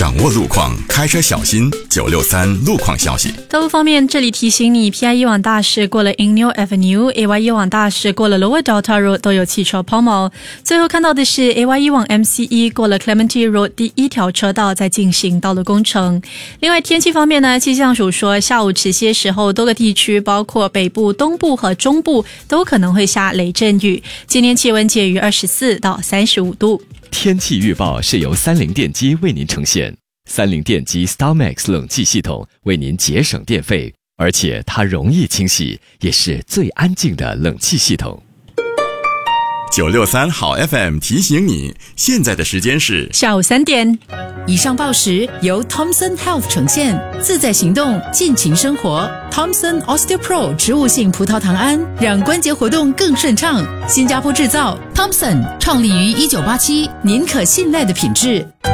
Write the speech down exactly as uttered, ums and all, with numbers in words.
掌握路况，开车小心。九六三路况消息。 道路方面，这里提醒你 ，P I E 往大市过了 Inyo Avenue，A Y E 往大市过了 Lower Delta Road 都有汽车抛锚。最后看到的是 A Y E 往 M C E 过了 Clementi Road 第一条车道在进行道路工程。另外天气方面呢，气象署说下午迟些时候多个地区包括北部、东部和中部都可能会下雷阵雨。今天气温介于二十四到三十五度。 天气预报是由三菱电机为您呈现。三菱电机 StarMax 冷气系统为您节省电费，而且它容易清洗，也是最安静的冷气系统。 九六三好 F M 提醒你，现在的时间是下午三点。 以上报时由 Thomson Health 呈现，自在行动，尽情生活。Thomson OsteoPro 植物性葡萄糖胺，让关节活动更顺畅。新加坡制造 ，Thomson 创立于一九八七，您可信赖的品质。